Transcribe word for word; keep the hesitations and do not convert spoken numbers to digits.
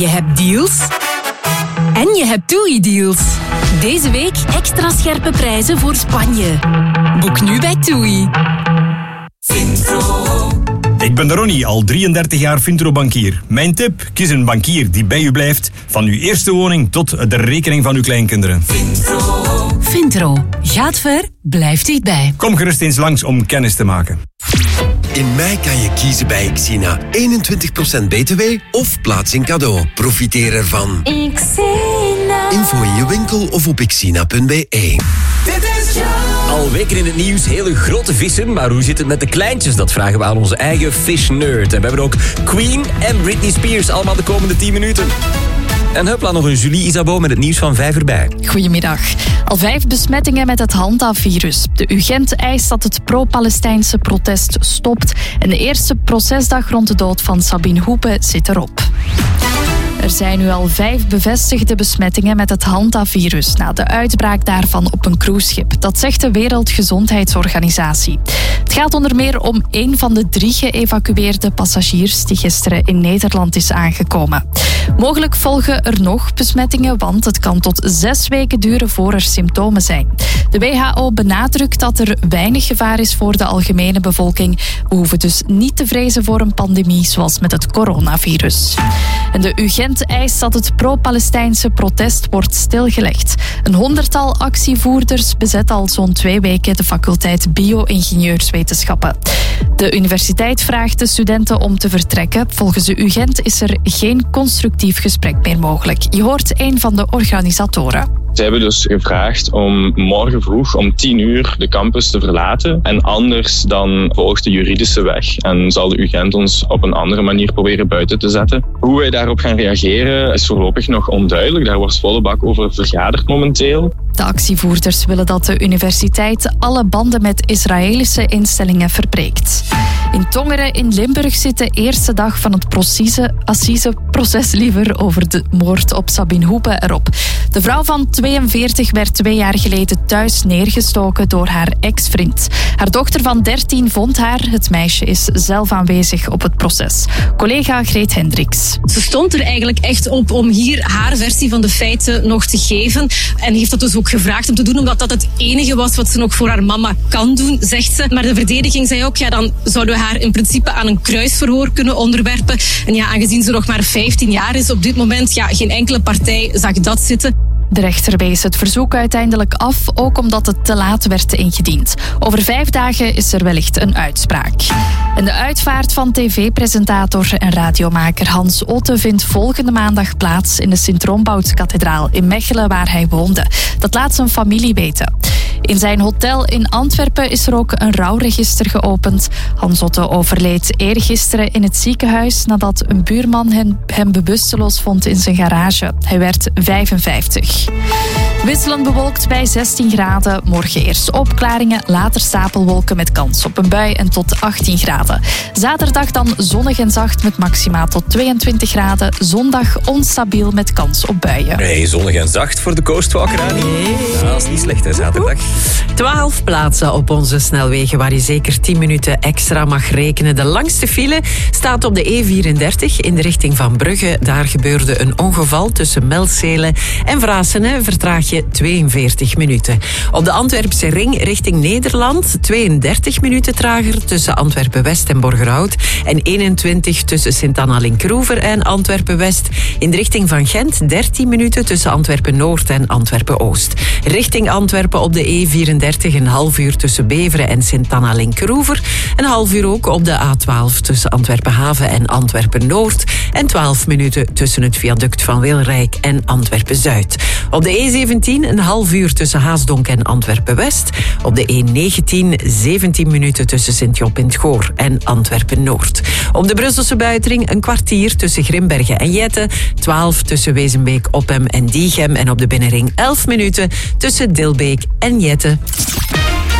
Je hebt deals en je hebt TUI-deals. Deze week extra scherpe prijzen voor Spanje. Boek nu bij TUI. Ik ben Ronnie, al drieëndertig jaar Vintro-bankier. Mijn tip, kies een bankier die bij u blijft. Van uw eerste woning tot de rekening van uw kleinkinderen. Vintro. Vintro. Gaat ver, blijft dichtbij. Kom gerust eens langs om kennis te maken. In mei kan je kiezen bij Xina. eenentwintig procent B T W of plaats in cadeau. Profiteer ervan. Xina. Info in je winkel of op xina punt b e. Al weken in het nieuws hele grote vissen, maar hoe zit het met de kleintjes? Dat vragen we aan onze eigen fish nerd. En we hebben ook Queen en Britney Spears allemaal de komende tien minuten. En hupla, nog een Julie Isabeau met het nieuws van vijf erbij. Goedemiddag. Al vijf besmettingen met het Hanta-virus. De U G E N T eist dat het pro-Palestijnse protest stopt. En de eerste procesdag rond de dood van Sabine Hoepe zit erop. Er zijn nu al vijf bevestigde besmettingen met het Hanta-virus na de uitbraak daarvan op een cruiseschip. Dat zegt de Wereldgezondheidsorganisatie. Het gaat onder meer om één van de drie geëvacueerde passagiers die gisteren in Nederland is aangekomen. Mogelijk volgen er nog besmettingen, want het kan tot zes weken duren voor er symptomen zijn. De W H O benadrukt dat er weinig gevaar is voor de algemene bevolking. We hoeven dus niet te vrezen voor een pandemie zoals met het coronavirus. En de U G E N T eist dat het pro-Palestijnse protest wordt stilgelegd. Een honderdtal actievoerders bezet al zo'n twee weken de faculteit Bio-ingenieurswetenschappen. De universiteit vraagt de studenten om te vertrekken. Volgens de U G E N T is er geen constructief gesprek meer mogelijk. Je hoort een van de organisatoren. Ze hebben dus gevraagd om morgen vroeg om tien uur de campus te verlaten. En anders dan volgt de juridische weg en zal de U G E N T ons op een andere manier proberen buiten te zetten. Hoe wij daarop gaan reageren is voorlopig nog onduidelijk. Daar wordt volle bak over vergaderd momenteel. De actievoerders willen dat de universiteit alle banden met Israëlische instellingen verbreekt. In Tongeren in Limburg zit de eerste dag van het assiseproces liever over de moord op Sabine Hoepe erop. De vrouw van tweeënveertig werd twee jaar geleden thuis neergestoken door haar ex-vriend. Haar dochter van dertien vond haar. Het meisje is zelf aanwezig op het proces. Collega Greet Hendricks. Ze stond er eigenlijk echt op om hier haar versie van de feiten nog te geven. En heeft dat dus ook gevraagd om te doen, omdat dat het enige was wat ze nog voor haar mama kan doen, zegt ze. Maar de verdediging zei ook, ja, dan zouden we haar in principe aan een kruisverhoor kunnen onderwerpen. En ja, aangezien ze nog maar vijftien jaar is op dit moment, ja, geen enkele partij zag dat zitten. De rechter wees het verzoek uiteindelijk af, ook omdat het te laat werd ingediend. Over vijf dagen is er wellicht een uitspraak. En de uitvaart van tv-presentator en radiomaker Hans Otte vindt volgende maandag plaats in de Sint-Rombouts-kathedraal in Mechelen, waar hij woonde. Dat laat zijn familie weten. In zijn hotel in Antwerpen is er ook een rouwregister geopend. Hans Otte overleed eergisteren in het ziekenhuis nadat een buurman hem, hem bewusteloos vond in zijn garage. Hij werd vijfenvijftig. Wisselend bewolkt bij zestien graden. Morgen eerst opklaringen, later stapelwolken met kans op een bui en tot achttien graden. Zaterdag dan zonnig en zacht met maxima tot tweeëntwintig graden. Zondag onstabiel met kans op buien. Hey, zonnig en zacht voor de Coastwalk, Rani. Nee. Ja, dat is niet slecht, hè, zaterdag. Twaalf plaatsen op onze snelwegen waar je zeker tien minuten extra mag rekenen. De langste file staat op de E vierendertig in de richting van Brugge. Daar gebeurde een ongeval tussen Melzele en Vrasene. Vertraag je tweeënveertig minuten. Op de Antwerpse ring richting Nederland tweeëndertig minuten trager tussen Antwerpen-West en Borgerhout. En eenentwintig tussen Sint-Anna-Linkroever en Antwerpen-West. In de richting van Gent dertien minuten tussen Antwerpen-Noord en Antwerpen-Oost. Richting Antwerpen op de E vierendertig een half uur tussen Beveren en Sint-Anna-Linkroever. Een half uur ook op de A twaalf tussen Antwerpen-Haven en Antwerpen-Noord. En twaalf minuten tussen het viaduct van Wilrijk en Antwerpen-Zuid. Op de E zeventien een half uur tussen Haasdonk en Antwerpen-West. Op de E negentien zeventien minuten tussen Sint-Job in het Goor en Antwerpen-Noord. Op de Brusselse buitering een kwartier tussen Grimbergen en Jette. twaalf tussen Wezenbeek, Oppem en Diegem. En op de binnenring elf minuten tussen Dilbeek en Jette.